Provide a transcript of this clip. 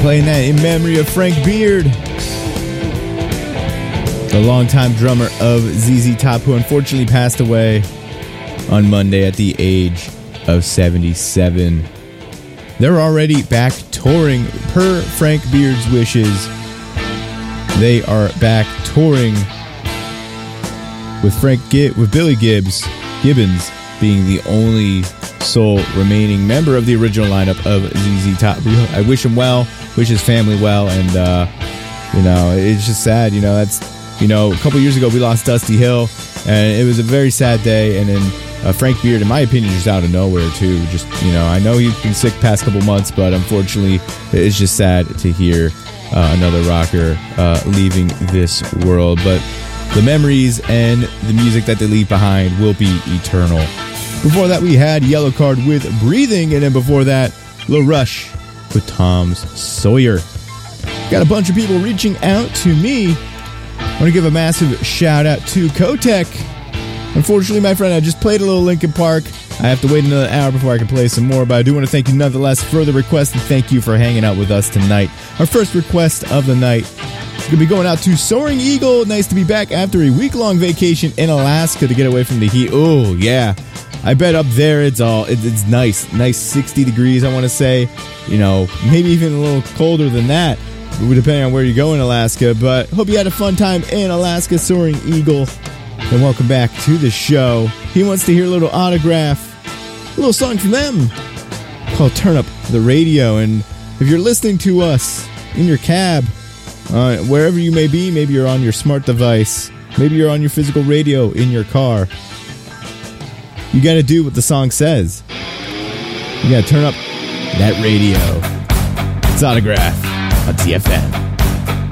Playing that in memory of Frank Beard, the longtime drummer of ZZ Top, who unfortunately passed away on Monday at the age of 77. They're already back touring per Frank Beard's wishes. They are back touring with Billy Gibbons being the only sole remaining member of the original lineup of ZZ Top. I wish him well, wish his family well, and it's just sad. That's a couple years ago we lost Dusty Hill, and it was a very sad day. And then Frank Beard, in my opinion, just out of nowhere too. Just I know he's been sick past couple months, but unfortunately, it's just sad to hear another rocker leaving this world. But the memories and the music that they leave behind will be eternal. Before that, we had Yellow Card with Breathing, and then before that, Lil Rush with Tom's Sawyer. Got a bunch of people reaching out to me. I want to give a massive shout out to Kotek. Unfortunately, my friend, I just played a little Linkin Park. I have to wait another hour before I can play some more, but I do want to thank you nonetheless for the request, and thank you for hanging out with us tonight. Our first request of the night is going to be going out to Soaring Eagle. Nice to be back after a week-long vacation in Alaska to get away from the heat. Oh, yeah. I bet up there it's nice 60 degrees, I want to say. Maybe even a little colder than that, depending on where you go in Alaska. But hope you had a fun time in Alaska, Soaring Eagle. And welcome back to the show. He wants to hear a little Autograph, a little song from them called Turn Up the Radio. And if you're listening to us in your cab, wherever you may be, maybe you're on your smart device, maybe you're on your physical radio in your car, you got to do what the song says. You got to turn up that radio. It's Autograph on TFN.